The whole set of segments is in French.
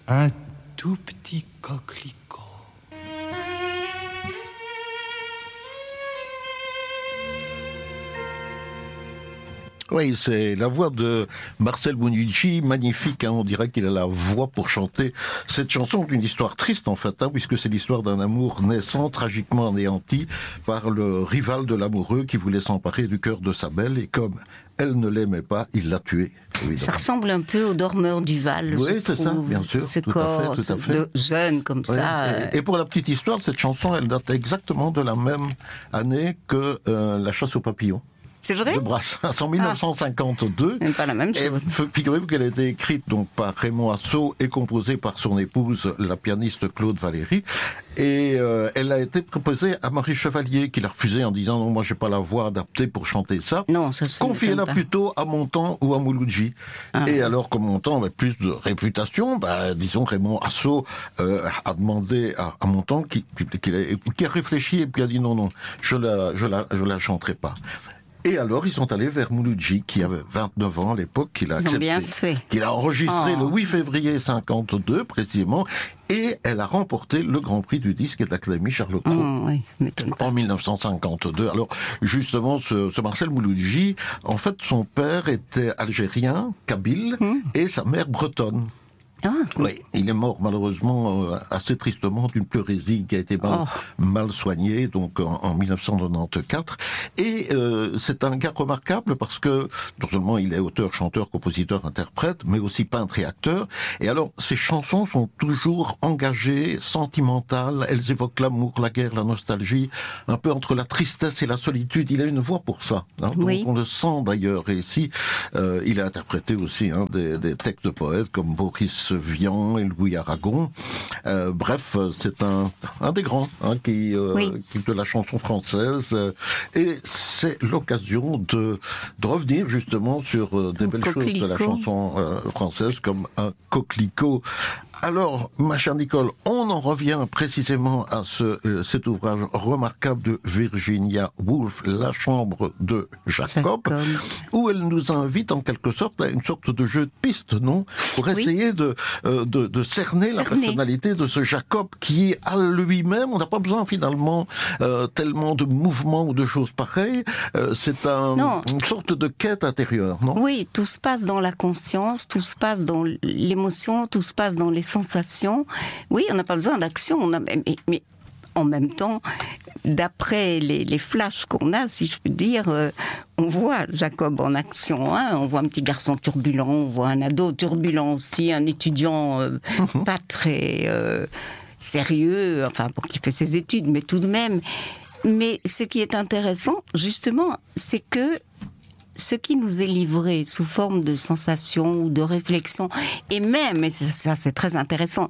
un tout petit coquelicot. Oui, c'est la voix de Marcel Bonucci, magnifique, hein, on dirait qu'il a la voix pour chanter cette chanson d'une histoire triste en fait, hein, puisque c'est l'histoire d'un amour naissant, tragiquement anéanti par le rival de l'amoureux qui voulait s'emparer du cœur de sa belle, et comme elle ne l'aimait pas, il l'a tuée. Évidemment. Ça ressemble un peu au Dormeur du Val. Oui, c'est ça, bien sûr. Ce tout corps à fait. de jeune comme Oui. ça. Et pour la petite histoire, cette chanson, elle date exactement de la même année que La chasse aux papillons. C'est vrai De Brassens, en 1952. C'est pas la même chose. Figurez-vous qu'elle a été écrite donc par Raymond Assaut et composée par son épouse, la pianiste Claude Valéry. Et elle a été proposée à Marie Chevalier, qui l'a refusée en disant non, moi j'ai pas la voix adaptée pour chanter ça. Non, ça confiez-la plutôt à Montand ou à Mouloudji. Et alors comme Montand avait plus de réputation, disons Raymond Assaut a demandé à Montand qui a réfléchi et puis a dit non, je la chanterai pas. Et alors, ils sont allés vers Mouloudji, qui avait 29 ans à l'époque, qu'il a accepté. Bien fait. Qu'il a enregistré le 8 février 52, précisément, et elle a remporté le Grand Prix du disque de l'Académie Charles Cros. Oui, en 1952. Alors, justement, ce Marcel Mouloudji, en fait, son père était algérien, kabyle, et sa mère bretonne. Oui, il est mort malheureusement assez tristement d'une pleurésie qui a été mal soignée, donc en 1994. Et c'est un gars remarquable parce que non seulement il est auteur, chanteur, compositeur, interprète, mais aussi peintre et acteur. Et alors, ses chansons sont toujours engagées, sentimentales. Elles évoquent l'amour, la guerre, la nostalgie, un peu entre la tristesse et la solitude. Il a une voix pour ça. Hein, oui. Donc on le sent d'ailleurs. Et ici, il a interprété aussi des textes de poètes comme Boris Vian et Louis Aragon. Bref, c'est un des grands qui de la chanson française. Et c'est l'occasion de revenir justement sur des belles choses de la chanson française comme un coquelicot. Alors, ma chère Nicole, on en revient précisément à cet ouvrage remarquable de Virginia Woolf, La chambre de Jacob, où elle nous invite en quelque sorte à une sorte de jeu de piste, non ? Pour essayer de cerner la personnalité de ce Jacob qui, à lui-même, on n'a pas besoin finalement tellement de mouvements ou de choses pareilles, c'est une sorte de quête intérieure, non ? Oui, tout se passe dans la conscience, tout se passe dans l'émotion, tout se passe dans les sensations. Oui, on n'a pas besoin d'action, mais en même temps, d'après les flashs qu'on a, si je puis dire, on voit Jacob en action. Hein, on voit un petit garçon turbulent, on voit un ado turbulent aussi, un étudiant pas très sérieux, enfin, pour qu'il fait ses études, mais tout de même. Mais ce qui est intéressant, justement, c'est que ce qui nous est livré sous forme de sensations ou de réflexions, et même, et ça c'est très intéressant,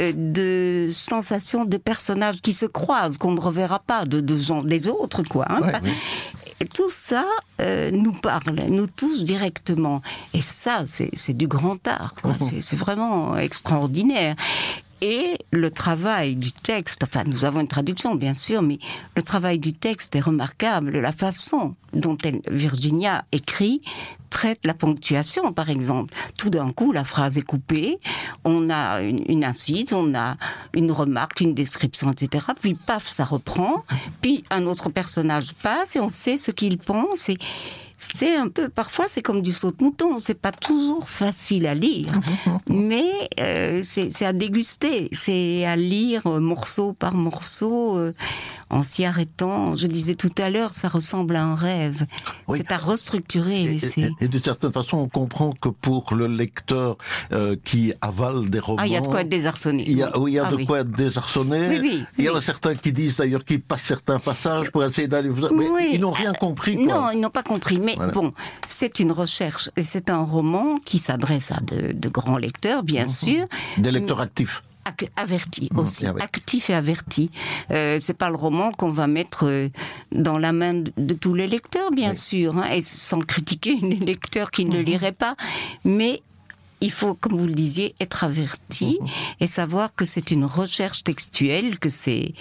de sensations de personnages qui se croisent, qu'on ne reverra pas, de gens, des autres, quoi. Hein, et tout ça nous parle, nous touche directement. Et ça, c'est du grand art, quoi. C'est vraiment extraordinaire. Et le travail du texte, enfin nous avons une traduction bien sûr, mais le travail du texte est remarquable. La façon dont Virginia écrit traite la ponctuation par exemple. Tout d'un coup la phrase est coupée, on a une incise, on a une remarque, une description, etc. Puis paf, ça reprend, puis un autre personnage passe et on sait ce qu'il pense. Et c'est un peu, parfois c'est comme du saute-mouton, c'est pas toujours facile à lire, mais c'est à déguster, c'est à lire morceau par morceau, en s'y arrêtant. Je disais tout à l'heure, ça ressemble à un rêve, c'est à restructurer. Et d'une certaine façon, on comprend que pour le lecteur qui avale des romans... il y a de quoi être désarçonné. Il y a de quoi être désarçonné. Il y en a certains qui disent d'ailleurs qu'ils passent certains passages pour essayer d'aller... Mais ils n'ont rien compris, quoi. Non, ils n'ont pas compris. Mais bon, c'est une recherche. Et c'est un roman qui s'adresse à de grands lecteurs, bien sûr. Des lecteurs actifs. Avertis aussi, actifs et avertis. C'est pas le roman qu'on va mettre dans la main de tous les lecteurs, bien sûr, hein, et sans critiquer les lecteurs qui ne le liraient pas. Mais il faut, comme vous le disiez, être averti et savoir que c'est une recherche textuelle, que c'est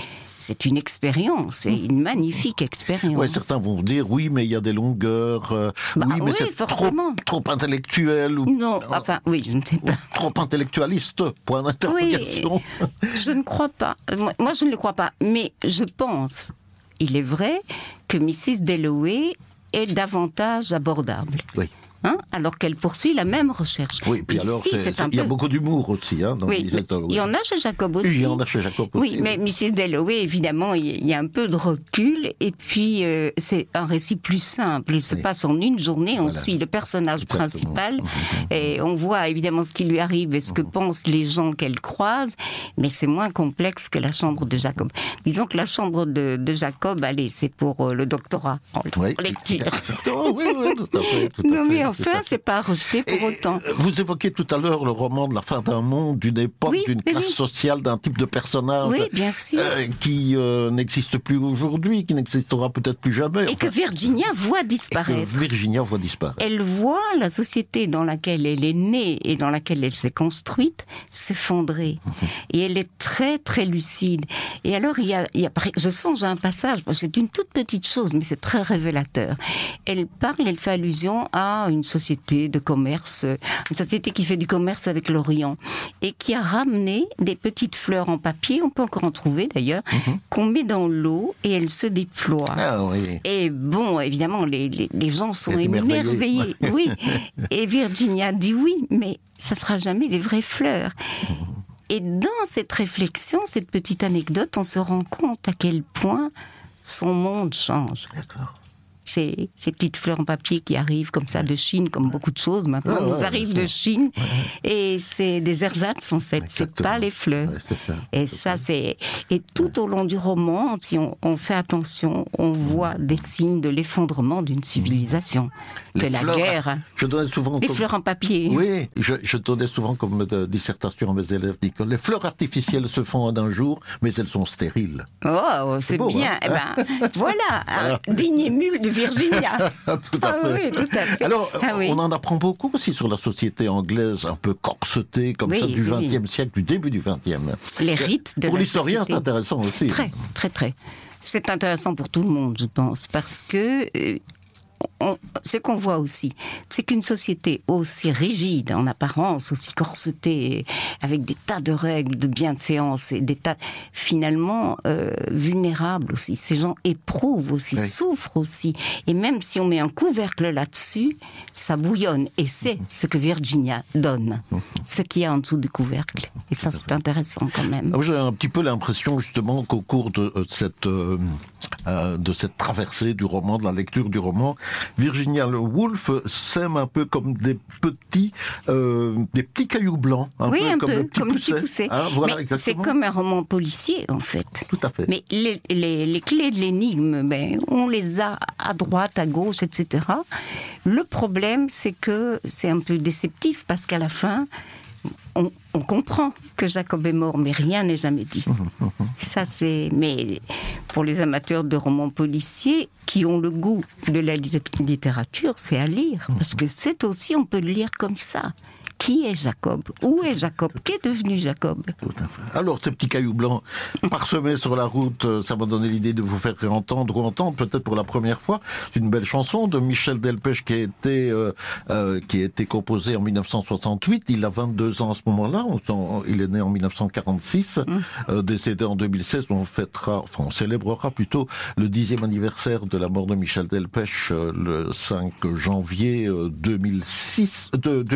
c'est une expérience, c'est une magnifique expérience. Ouais, certains vont dire, oui, mais il y a des longueurs, oui, mais c'est trop intellectuel. Non, enfin, oui, je ne sais pas. Trop intellectualiste, point d'interrogation. Oui, je ne crois pas. Moi, je ne le crois pas. Mais je pense, il est vrai, que Mrs. Dalloway est davantage abordable. Oui. Alors qu'elle poursuit la même recherche. Oui, puis alors, il y a beaucoup d'humour aussi. Dans Mrs. Dalloway. Il y en a chez Jacob aussi. Il y en a chez Jacob aussi. Oui, mais Mrs. Dalloway, évidemment, il y a un peu de recul, et puis c'est un récit plus simple. Il se passe en une journée, on suit le personnage principal, et on voit évidemment ce qui lui arrive et ce que pensent les gens qu'elle croise, mais c'est moins complexe que la chambre de Jacob. Disons que la chambre de Jacob, allez, c'est pour le doctorat en lecture. Oui, tout à fait. Non, mais enfin, c'est pas rejeté pour autant. Vous évoquiez tout à l'heure le roman de la fin d'un monde, d'une époque, d'une classe sociale, d'un type de personnage bien sûr. Qui n'existe plus aujourd'hui, qui n'existera peut-être plus jamais. Et que Virginia voit disparaître. Elle voit la société dans laquelle elle est née et dans laquelle elle s'est construite s'effondrer. Et elle est très, très lucide. Et alors, je songe à un passage, c'est une toute petite chose, mais c'est très révélateur. Elle fait allusion à une société de commerce, une société qui fait du commerce avec l'Orient et qui a ramené des petites fleurs en papier, on peut encore en trouver d'ailleurs, qu'on met dans l'eau et elles se déploient. Ah, oui. Et bon, évidemment, les gens sont émerveillés. Oui. Et Virginia dit oui, mais ça sera jamais les vraies fleurs. Et dans cette réflexion, cette petite anecdote, on se rend compte à quel point son monde change. D'accord. Ces petites fleurs en papier qui arrivent comme ça de Chine, comme beaucoup de choses maintenant, nous arrivent de Chine. Et c'est des ersatz en fait, c'est pas les fleurs. Et ça, c'est... Et tout au long du roman, si on fait attention, on voit des signes de l'effondrement d'une civilisation, de la guerre. Je donnais souvent fleurs en papier. Oui, je donnais souvent comme dissertation à mes élèves, les fleurs artificielles se font en un jour, mais elles sont stériles. Oh, c'est beau, bien. Voilà, digne émule de Virginia. Tout à fait. Oui, tout à fait. Alors, on en apprend beaucoup aussi sur la société anglaise, un peu corsetée, comme ça, du XXe siècle, du début du XXe. Les rites de la société. Pour l'historien, c'est intéressant aussi. Très, très, très. C'est intéressant pour tout le monde, je pense, parce que... ce qu'on voit aussi, c'est qu'une société aussi rigide en apparence, aussi corsetée, avec des tas de règles, de bienséance et des tas finalement vulnérables aussi. Ces gens éprouvent aussi, souffrent aussi. Et même si on met un couvercle là-dessus, ça bouillonne. Et c'est ce que Virginia donne, ce qu'il y a en dessous du couvercle. Et ça, c'est intéressant quand même. J'ai un petit peu l'impression justement qu'au cours de cette traversée du roman, de la lecture du roman, Virginia Woolf sème un peu comme des petits cailloux blancs, un peu comme des petits poussets. Voilà, c'est comme un roman policier en fait. Tout à fait. Mais les clés de l'énigme, on les a à droite, à gauche, etc. Le problème, c'est que c'est un peu déceptif parce qu'à la fin, on comprend que Jacob est mort, mais rien n'est jamais dit. Ça, mais pour les amateurs de romans policiers qui ont le goût de la littérature, c'est à lire. Parce que c'est aussi, on peut le lire comme ça. Qui est Jacob? Où est Jacob? Qu'est devenu Jacob? Tout à fait. Alors, ces petits cailloux blancs parsemés sur la route, ça m'a donné l'idée de vous faire réentendre ou entendre, peut-être pour la première fois, une belle chanson de Michel Delpech qui a été composée en 1968. Il a 22 ans à ce moment-là. Il est né en 1946, décédé en 2016. On célébrera plutôt le 10e anniversaire de la mort de Michel Delpech le 5 janvier 2026.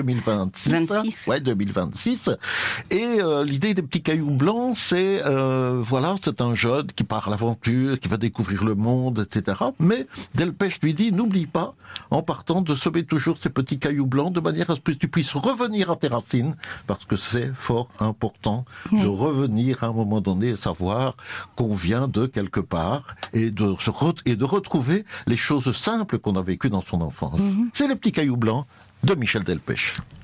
Ouais, 2026. Et l'idée des petits cailloux blancs, c'est un jeune qui part à l'aventure, qui va découvrir le monde, etc. Mais Delpech lui dit, n'oublie pas, en partant, de semer toujours ces petits cailloux blancs de manière à ce que tu puisses revenir à tes racines, parce que c'est fort important de revenir à un moment donné et savoir qu'on vient de quelque part et de retrouver les choses simples qu'on a vécues dans son enfance. C'est les petits cailloux blancs de Michel Delpech.